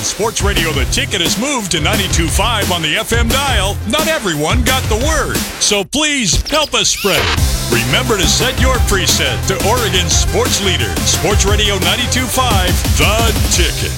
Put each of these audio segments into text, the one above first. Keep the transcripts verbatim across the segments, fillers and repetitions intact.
Sports Radio The Ticket has moved to ninety-two point five on the F M dial, not everyone got the word. So please help us spread it. Remember to set your preset to Oregon's sports leader, Sports Radio ninety-two point five, The Ticket.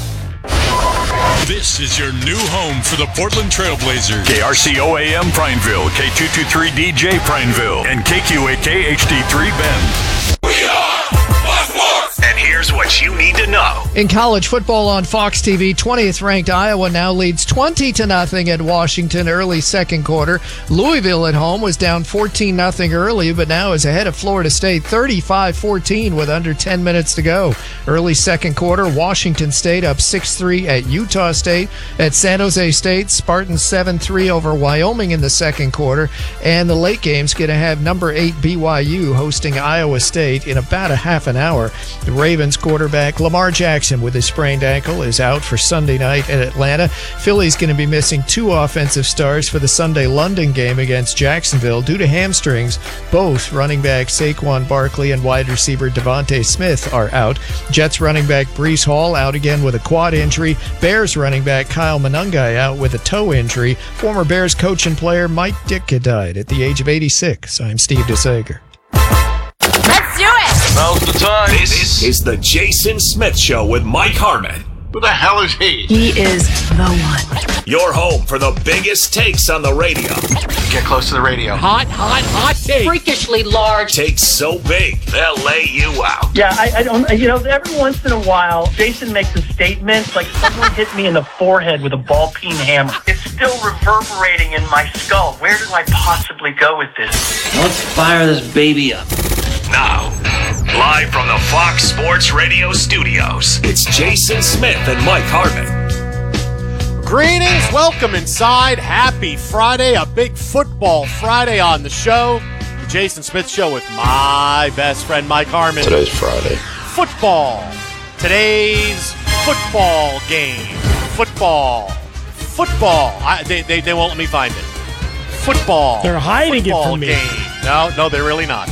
This is your new home for the Portland Trailblazers. K R C O A M Prineville, K two twenty-three D J Prineville, and K Q A K H D three Bend. We are Fox Sports. And here's what you need to know. In college football on Fox T V, twentieth ranked Iowa now leads twenty to nothing at Washington early second quarter. Louisville at home was down fourteen nothing early, but now is ahead of Florida State thirty-five fourteen with under ten minutes to go. Early second quarter, Washington State up six three at Utah State. At San Jose State, Spartans seven three over Wyoming in the second quarter. And the late game's going to have number eight B Y U hosting Iowa State in about a half an hour. The Ravens quarterback Lamar Jackson with his sprained ankle is out for Sunday night at Atlanta. Philly's going to be missing two offensive stars for the Sunday London game against Jacksonville due to hamstrings. Both running back Saquon Barkley and wide receiver Devontae Smith are out. Jets running back Breece Hall out again with a quad injury. Bears running back Kyle Monangai out with a toe injury. Former Bears coach and player Mike Ditka died at the age of eighty-six. I'm Steve DeSager. Let's do it! Now's the time. This is the Jason Smith Show with Mike Harmon. Who the hell is he? He is the one. Your home for the biggest takes on the radio. Get close to the radio. Hot, hot, hot take. Freakishly large. Takes so big, they'll lay you out. Yeah, I, I don't, you know, every once in a while, Jason makes a statement like someone hit me in the forehead with a ball-peen hammer. It's still reverberating in my skull. Where do I possibly go with this? Let's fire this baby up. Now, live from the Fox Sports Radio studios, it's Jason Smith and Mike Harmon. Greetings, welcome inside. Happy Friday, a big football Friday on the show. The Jason Smith Show with my best friend Mike Harmon. Today's Friday. Football. Today's football game. Football. Football. I, they, they, they won't let me find it. Football. They're hiding football it from me. Game. No, no, they're really not.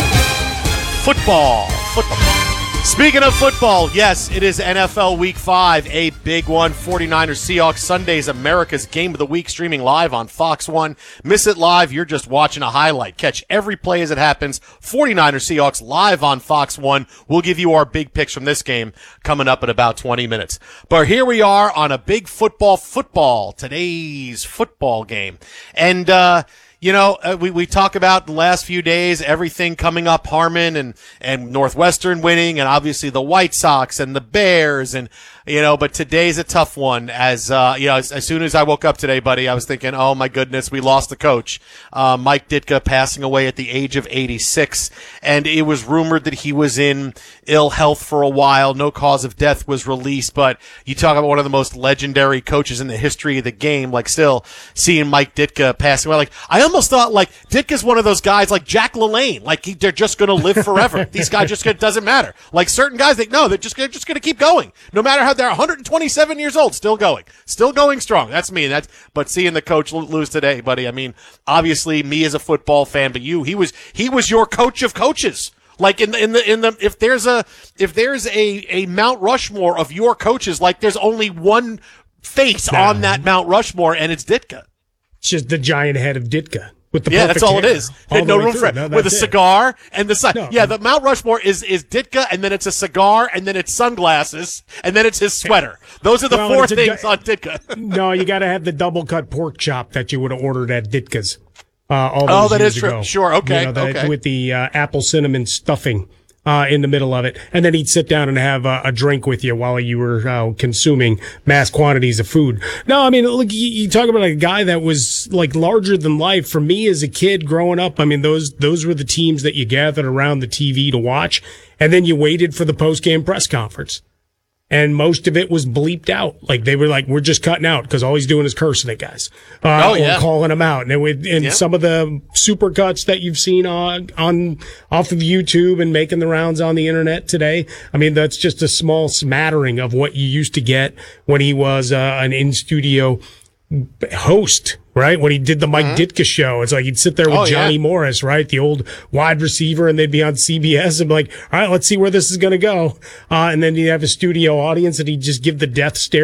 Football. Football. Speaking of football, yes, it is N F L Week five, a big one. forty-niners Seahawks Sundays, America's Game of the Week, streaming live on Fox one. Miss it live, you're just watching a highlight. Catch every play as it happens. forty-niners Seahawks live on Fox one. We'll give you our big picks from this game coming up in about twenty minutes. But here we are on a big football football, today's football game. And, uh, You know, uh, we, we talk about the last few days, everything coming up, Harmon and, and Northwestern winning, and obviously the White Sox and the Bears, and, you know, but today's a tough one. As, uh, you know, as, as soon as I woke up today, buddy, I was thinking, oh my goodness, we lost the coach. Uh, Mike Ditka passing away at the age of eighty-six, and it was rumored that he was in ill health for a while. No cause of death was released, but you talk about one of the most legendary coaches in the history of the game, like still seeing Mike Ditka passing away. Like, I almost thought, like, Ditka's one of those guys like Jack LaLanne. Like, he, they're just going to live forever. These guys just gonna, doesn't matter. Like, certain guys, they no, they're just gonna, just going to keep going. No matter how they're one hundred twenty-seven years old, still going. Still going strong. That's me. That's, but seeing the coach lose today, buddy, I mean, obviously me as a football fan, but you, he was, he was your coach of coaches. Like in the, in the, in the, if there's a, if there's a, a Mount Rushmore of your coaches, like there's only one face nah. on that Mount Rushmore, and it's Ditka. It's just the giant head of Ditka. With the yeah, that's all hair, it is. No room for it. No, with a it. cigar and the sun. No, yeah, the Mount Rushmore is, is Ditka, and then it's a cigar, and then it's sunglasses, and then it's his sweater. Those are the well, four things a, on Ditka. No, you got to have the double cut pork chop that you would have ordered at Ditka's. Uh, all those oh, that years is true. Ago. Sure, okay, you know, that, okay. With the uh, apple cinnamon stuffing. Uh, in the middle of it. And then he'd sit down and have uh, a drink with you while you were uh, consuming mass quantities of food. No, I mean, look, you, you talk about a guy that was like larger than life. For me as a kid growing up, I mean, those, those were the teams that you gathered around the T V to watch. And then you waited for the post-game press conference. And most of it was bleeped out. Like they were like, we're just cutting out because all he's doing is cursing at guys. Uh, oh, yeah. Or calling them out. And, it would, and yeah. some of the super cuts that you've seen on, on, off of YouTube and making the rounds on the internet today. I mean, that's just a small smattering of what you used to get when he was, uh, an in-studio host, right? When he did the Mike mm-hmm. Ditka show, it's like he'd sit there with oh, Johnny yeah. Morris, right? The old wide receiver, and they'd be on C B S and be like, all right, let's see where this is going to go. Uh, and then you'd have a studio audience and he'd just give the death stare